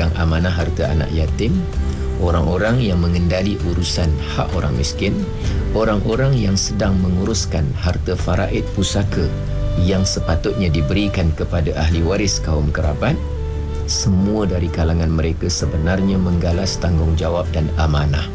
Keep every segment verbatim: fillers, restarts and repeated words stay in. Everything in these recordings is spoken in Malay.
pemegang amanah harta anak yatim, orang-orang yang mengendali urusan hak orang miskin, orang-orang yang sedang menguruskan harta faraid pusaka yang sepatutnya diberikan kepada ahli waris kaum kerabat. Semua dari kalangan mereka sebenarnya menggalas tanggungjawab dan amanah.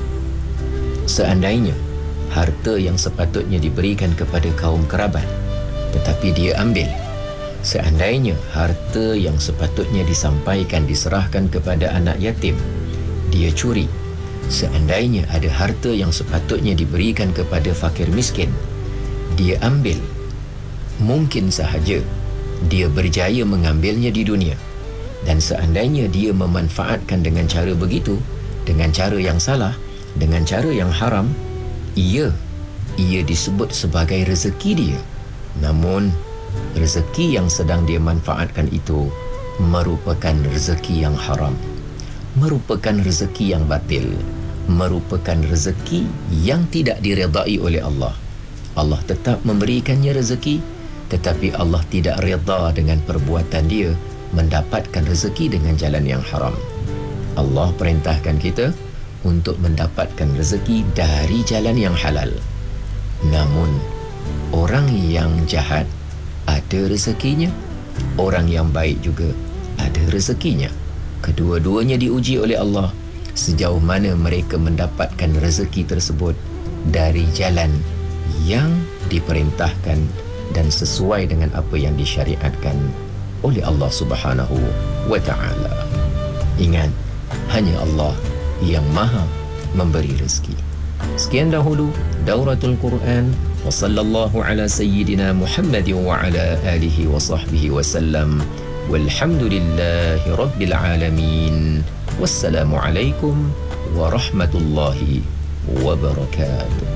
Seandainya harta yang sepatutnya diberikan kepada kaum kerabat tetapi dia ambil, seandainya harta yang sepatutnya disampaikan diserahkan kepada anak yatim dia curi, seandainya ada harta yang sepatutnya diberikan kepada fakir miskin dia ambil, mungkin sahaja dia berjaya mengambilnya di dunia. Dan seandainya dia memanfaatkan dengan cara begitu, dengan cara yang salah, dengan cara yang haram, ia ia disebut sebagai rezeki dia. Namun rezeki yang sedang dia manfaatkan itu merupakan rezeki yang haram, merupakan rezeki yang batil, merupakan rezeki yang tidak diredai oleh Allah. Allah tetap memberikannya rezeki, tetapi Allah tidak redha dengan perbuatan dia mendapatkan rezeki dengan jalan yang haram. Allah perintahkan kita untuk mendapatkan rezeki dari jalan yang halal. Namun orang yang jahat ada rezekinya, orang yang baik juga ada rezekinya. Kedua-duanya diuji oleh Allah sejauh mana mereka mendapatkan rezeki tersebut dari jalan yang diperintahkan dan sesuai dengan apa yang disyariatkan oleh Allah Subhanahu wa ta'ala. Ingat, hanya Allah yang maha memberi rezeki. Sekian dahulu Dauratul Quran, wa sallallahu ala sayyidina Muhammad wa ala alihi wa sahbihi wa sallam, walhamdulillahi rabbil alamin. Wassalamu alaikum warahmatullahi wabarakatuh.